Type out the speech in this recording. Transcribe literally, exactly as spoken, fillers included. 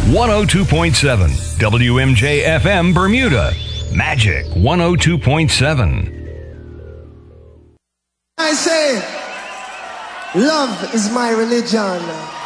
one oh two point seven W M J F M Bermuda. Magic one oh two point seven. I say, love is my religion.